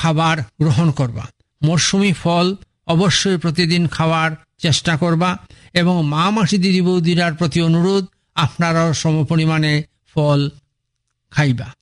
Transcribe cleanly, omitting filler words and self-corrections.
খাবার গ্রহণ করবা। মরশুমি ফল অবশ্যই প্রতিদিন খাওয়ার চেষ্টা করবা এবং মা মাসি দিদি বৌদিরার প্রতি অনুরোধ, আপনারাও সমপরিমাণে ফল খাইবা।